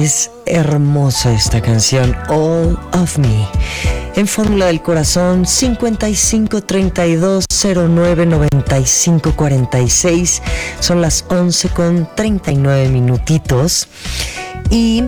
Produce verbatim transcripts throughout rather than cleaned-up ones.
Es hermosa esta canción, All of Me. En Fórmula del Corazón, cincuenta y cinco treinta y dos cero nueve noventa y cinco cuarenta y seis. Son las once con treinta y nueve minutitos. Y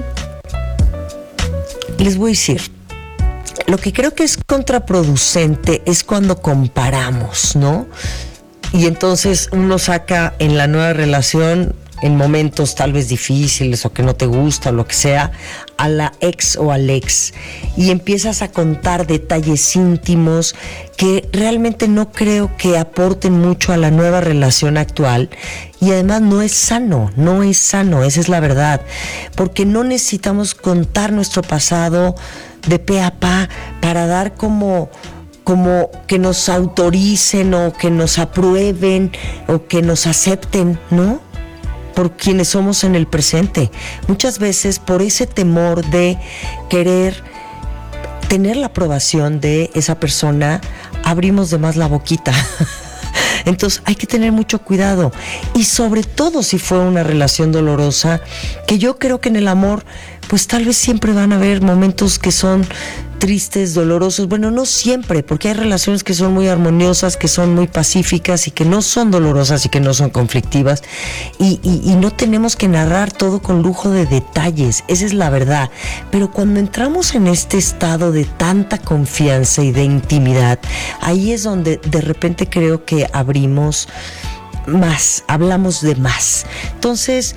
les voy a decir, lo que creo que es contraproducente es cuando comparamos, ¿no? Y entonces uno saca en la nueva relación, en momentos tal vez difíciles o que no te gusta o lo que sea, a la ex o al ex, y empiezas a contar detalles íntimos que realmente no creo que aporten mucho a la nueva relación actual, y además no es sano, no es sano, esa es la verdad, porque no necesitamos contar nuestro pasado de pe a pa para dar como como que nos autoricen o que nos aprueben o que nos acepten, ¿no? Por quienes somos en el presente. Muchas veces por ese temor de querer tener la aprobación de esa persona, abrimos de más la boquita. Entonces hay que tener mucho cuidado, y sobre todo si fue una relación dolorosa, que yo creo que en el amor pues tal vez siempre van a haber momentos que son tristes, dolorosos. Bueno, no siempre, porque hay relaciones que son muy armoniosas, que son muy pacíficas y que no son dolorosas y que no son conflictivas, y, y, y no tenemos que narrar todo con lujo de detalles, esa es la verdad. Pero cuando entramos en este estado de tanta confianza y de intimidad, ahí es donde de repente creo que abrimos más, hablamos de más. Entonces,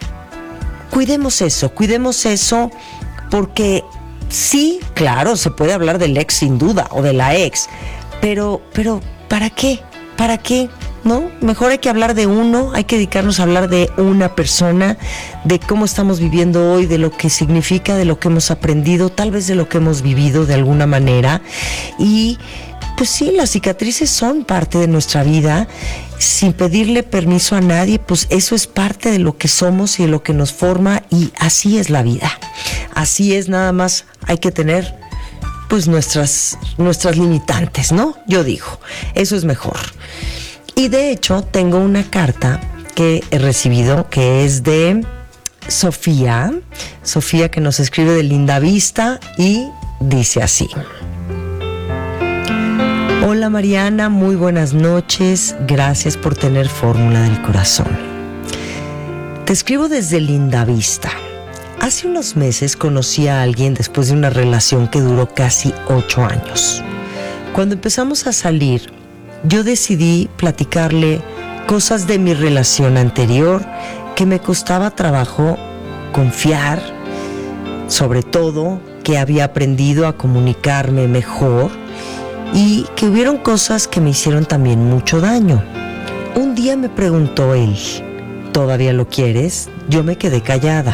cuidemos eso, cuidemos eso, porque sí, claro, se puede hablar del ex sin duda, o de la ex, pero, pero ¿para qué? ¿Para qué? ¿No? Mejor hay que hablar de uno, hay que dedicarnos a hablar de una persona, de cómo estamos viviendo hoy, de lo que significa, de lo que hemos aprendido, tal vez de lo que hemos vivido de alguna manera. Y pues sí, las cicatrices son parte de nuestra vida, sin pedirle permiso a nadie, pues eso es parte de lo que somos y de lo que nos forma, y así es la vida. Así es, nada más hay que tener pues nuestras, nuestras limitantes, ¿no? Yo digo, eso es mejor. Y de hecho tengo una carta que he recibido que es de Sofía, Sofía, que nos escribe de Lindavista, y dice así: hola Mariana, muy buenas noches, gracias por tener Fórmula del Corazón. Te escribo desde Lindavista. Hace unos meses conocí a alguien después de una relación que duró casi ocho años. Cuando empezamos a salir, yo decidí platicarle cosas de mi relación anterior que me costaba trabajo confiar, sobre todo que había aprendido a comunicarme mejor, y que hubieron cosas que me hicieron también mucho daño. Un día me preguntó él: ¿todavía lo quieres? Yo me quedé callada.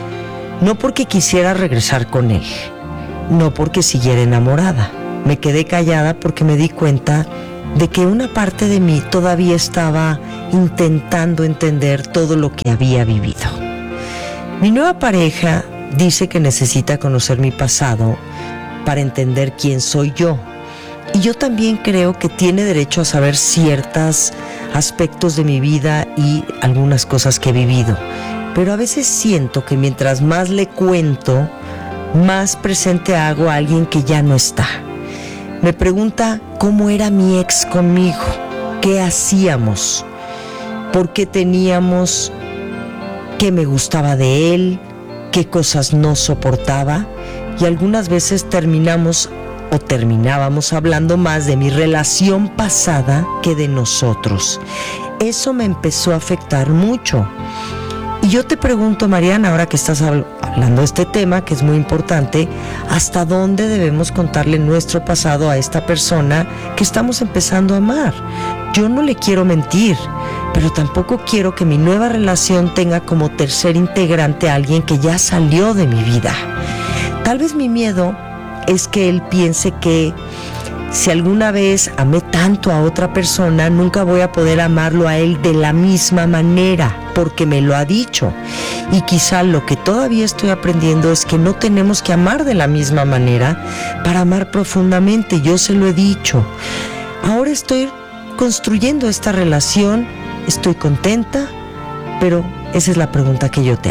No porque quisiera regresar con él, no porque siguiera enamorada. Me quedé callada porque me di cuenta de que una parte de mí todavía estaba intentando entender todo lo que había vivido. Mi nueva pareja dice que necesita conocer mi pasado para entender quién soy yo. Y yo también creo que tiene derecho a saber ciertos aspectos de mi vida y algunas cosas que he vivido. Pero a veces siento que mientras más le cuento, más presente hago a alguien que ya no está. Me pregunta cómo era mi ex conmigo, qué hacíamos, por qué teníamos, qué me gustaba de él, qué cosas no soportaba, y algunas veces terminamos o terminábamos hablando más de mi relación pasada que de nosotros. Eso me empezó a afectar mucho. Y yo te pregunto, Mariana, ahora que estás hablando de este tema, que es muy importante, ¿hasta dónde debemos contarle nuestro pasado a esta persona que estamos empezando a amar? Yo no le quiero mentir, pero tampoco quiero que mi nueva relación tenga como tercer integrante a alguien que ya salió de mi vida. Tal vez mi miedo es que él piense que si alguna vez amé tanto a otra persona, nunca voy a poder amarlo a él de la misma manera, porque me lo ha dicho. Y quizá lo que todavía estoy aprendiendo es que no tenemos que amar de la misma manera para amar profundamente. Yo se lo he dicho. Ahora estoy construyendo esta relación, estoy contenta, pero esa es la pregunta que yo te hago.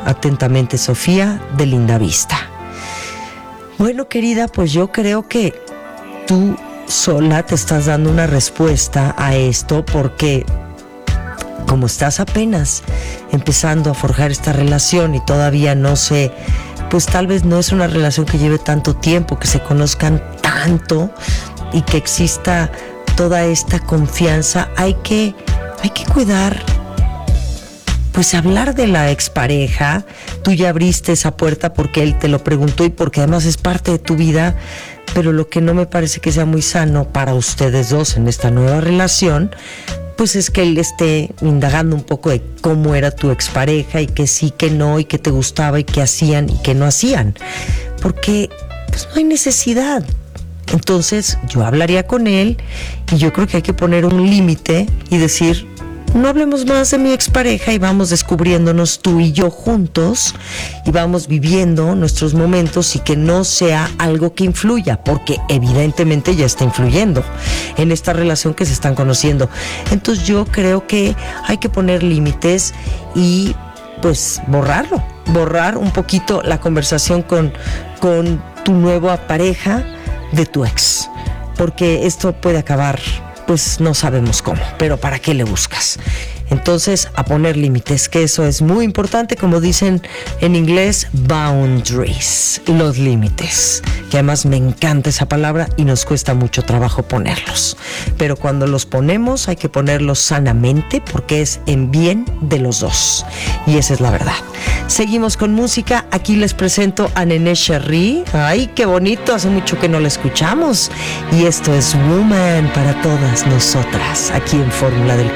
Atentamente, Sofía, de Linda Vista. Bueno, querida, pues yo creo que tú sola te estás dando una respuesta a esto, porque como estás apenas empezando a forjar esta relación y todavía no sé, pues tal vez no es una relación que lleve tanto tiempo, que se conozcan tanto y que exista toda esta confianza, hay que, hay que cuidar, pues hablar de la expareja. Tú ya abriste esa puerta porque él te lo preguntó y porque además es parte de tu vida, pero lo que no me parece que sea muy sano para ustedes dos en esta nueva relación, pues es que él esté indagando un poco de cómo era tu expareja y que sí, que no, y que te gustaba y que hacían y que no hacían, porque pues no hay necesidad. Entonces yo hablaría con él y yo creo que hay que poner un límite y decir: no hablemos más de mi expareja y vamos descubriéndonos tú y yo juntos y vamos viviendo nuestros momentos, y que no sea algo que influya, porque evidentemente ya está influyendo en esta relación que se están conociendo. Entonces yo creo que hay que poner límites y pues borrarlo, borrar un poquito la conversación con, con tu nueva pareja de tu ex, porque esto puede acabar, pues no sabemos cómo, pero ¿para qué le buscas? Entonces, a poner límites, que eso es muy importante, como dicen en inglés, boundaries, los límites, que además me encanta esa palabra y nos cuesta mucho trabajo ponerlos. Pero cuando los ponemos hay que ponerlos sanamente, porque es en bien de los dos. Y esa es la verdad. Seguimos con música. Aquí les presento a Neneh Cherry. Ay, qué bonito, hace mucho que no la escuchamos. Y esto es Woman para todas nosotras, aquí en Fórmula del